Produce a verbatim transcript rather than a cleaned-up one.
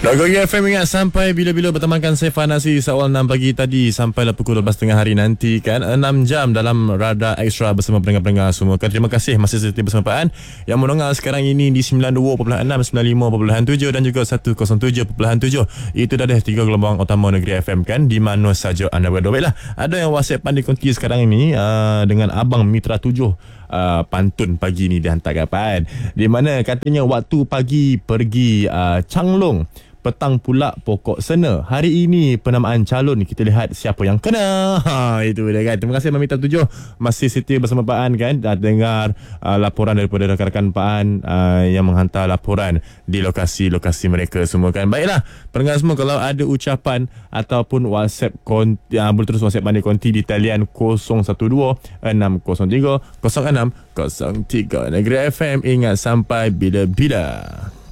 Negeri F M ingat sampai bila-bila bertemankan saya Fanasi seawal enam pagi tadi sampailah pukul dua belas tiga puluh hari nanti kan. enam jam dalam Radar Extra bersama pendengar-pendengar semua kan. Terima kasih masih setia bersama Pak An yang mendengar sekarang ini di sembilan puluh dua perpuluhan enam, sembilan puluh lima perpuluhan tujuh dan juga seratus tujuh perpuluhan tujuh. Itu dah ada tiga gelombang utama Negeri F M kan, di mana saja anda berada. Baiklah, ada yang WhatsApp pandai konti sekarang ini uh, dengan Abang Mitra tujuh. Uh, pantun pagi ni dihantar kapan, di mana katanya waktu pagi pergi uh, Changlong, petang pula pokok sena. Hari ini penamaan calon, kita lihat siapa yang kena. Ha, itu dia kan. Terima kasih Mamita tujuh masih setia bersama Pak An kan. Dah dengar uh, laporan daripada rakan-rakan Pak An uh, yang menghantar laporan di lokasi-lokasi mereka semua kan. Baiklah, pendengar semua, kalau ada ucapan ataupun WhatsApp konti, uh, boleh terus WhatsApp pandai konti di talian kosong satu dua enam kosong tiga kosong enam kosong tiga. Negeri F M ingat sampai bila-bila.